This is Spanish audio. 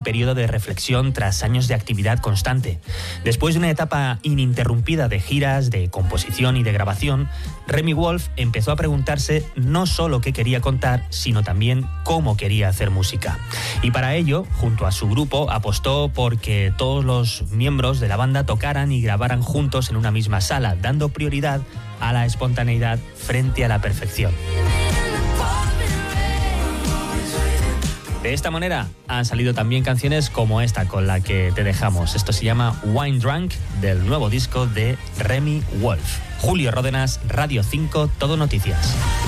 periodo de reflexión tras años de actividad constante. Después de una etapa ininterrumpida de giras, de composición y de grabación, Remi Wolf empezó a preguntarse no solo qué quería contar, sino también cómo quería hacer música. Y para ello, junto a su grupo, apostó por que todos los miembros de la banda tocaran y grabaran juntos en una misma sala, dando prioridad a la espontaneidad frente a la perfección. De esta manera han salido también canciones como esta con la que te dejamos. Esto se llama Wine Drunk, del nuevo disco de Remi Wolf. Julio Ródenas, Radio 5, Todo Noticias.